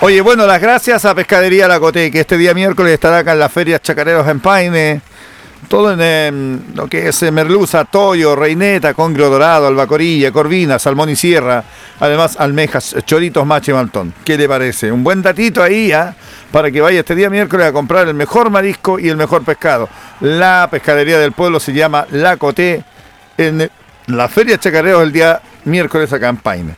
Oye, bueno, las gracias a Pescadería La Coté, que este día miércoles estará acá en las ferias Chacareros en Paine. Todo en lo que es merluza, toyo, reineta, congrio dorado, albacorilla, corvina, salmón y sierra. Además, almejas, choritos, macho y maltón. ¿Qué le parece? Un buen datito ahí, para que vaya este día miércoles a comprar el mejor marisco y el mejor pescado. La pescadería del pueblo se llama La Coté, en la feria Chacareros el día miércoles acá en Paine.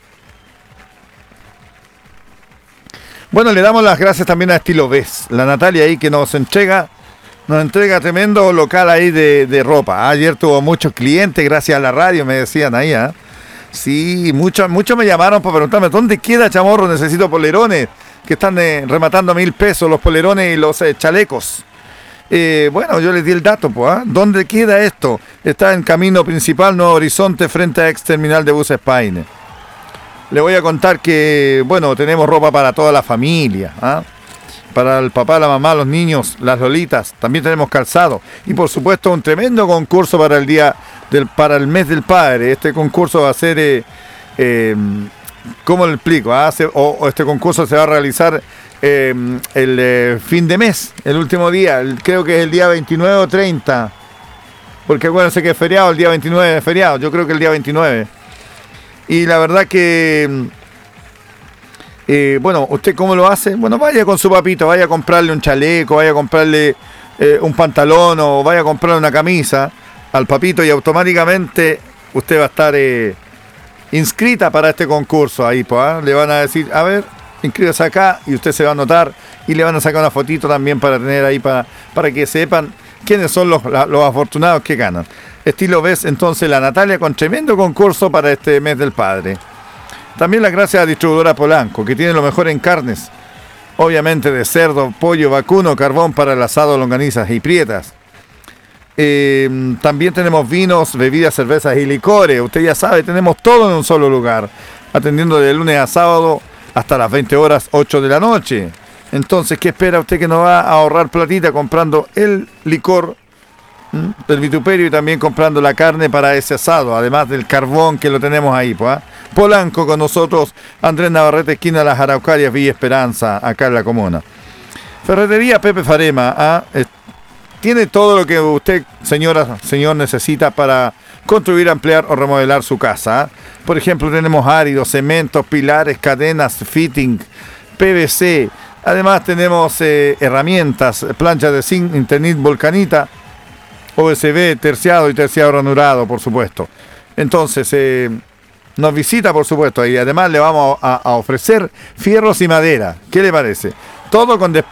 Bueno, le damos las gracias también a Estilo Ves, la Natalia ahí que nos entrega tremendo local ahí de ropa. Ayer tuvo muchos clientes gracias a la radio, me decían ahí. Sí, muchos me llamaron para preguntarme, ¿dónde queda, Chamorro? Necesito polerones, que están rematando a 1.000 pesos los polerones y los chalecos. Bueno, yo les di el dato, pues. ¿Dónde queda esto? Está en Camino Principal Nuevo Horizonte, frente a Ex Terminal de Buses Paine. Le voy a contar que, bueno, tenemos ropa para toda la familia, para el papá, la mamá, los niños, las lolitas. También tenemos calzado. Y por supuesto un tremendo concurso para para el mes del padre. Este concurso va a ser, ¿cómo le explico? Este concurso se va a realizar el fin de mes, el último día. Creo que es el día 29 o 30. Porque acuérdense que es feriado, el día 29 es feriado. Yo creo que el día 29. Y la verdad que... bueno, ¿usted cómo lo hace? Bueno, vaya con su papito, vaya a comprarle un chaleco, vaya a comprarle un pantalón o vaya a comprarle una camisa al papito y automáticamente usted va a estar inscrita para este concurso ahí, pues, le van a decir, a ver, inscríbase acá y usted se va a anotar y le van a sacar una fotito también para tener ahí para que sepan quiénes son los afortunados que ganan. Estilo Ves, entonces, la Natalia con tremendo concurso para este mes del padre. También las gracias a Distribuidora Polanco, que tiene lo mejor en carnes. Obviamente de cerdo, pollo, vacuno, carbón para el asado, longanizas y prietas. También tenemos vinos, bebidas, cervezas y licores. Usted ya sabe, tenemos todo en un solo lugar. Atendiendo de lunes a sábado hasta las 20 horas, 8 de la noche. Entonces, ¿qué espera usted que no va a ahorrar platita comprando el licor del vituperio y también comprando la carne para ese asado, además del carbón que lo tenemos ahí, pues? Polanco con nosotros, Andrés Navarrete, esquina de las Araucarias, Villa Esperanza, acá en la comuna. Ferretería Pepe Farema, tiene todo lo que usted, señor, necesita para construir, ampliar o remodelar su casa. Por ejemplo, tenemos áridos, cementos, pilares, cadenas, fitting, PVC. Además tenemos herramientas, planchas de zinc, Internit, Volcanita, OSB, terciado y terciado ranurado, por supuesto. Entonces, nos visita, por supuesto, y además le vamos a ofrecer fierros y madera. ¿Qué le parece? Todo con